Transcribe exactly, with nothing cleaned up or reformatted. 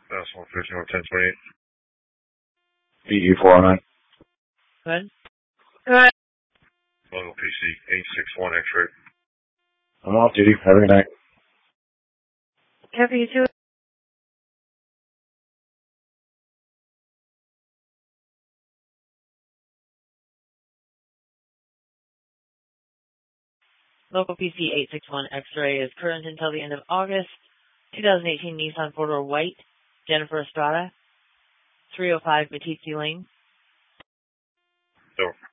That's one fifty one ten twenty-eight. B E four oh nine. Good. Good. Local P C eight six one X-ray. I'm off duty. Have a good night. Care for you too. Local P C eight six one X-ray is current until the end of August. twenty eighteen Nissan four-door white. Jennifer Estrada. three oh five Batiste Lane. So.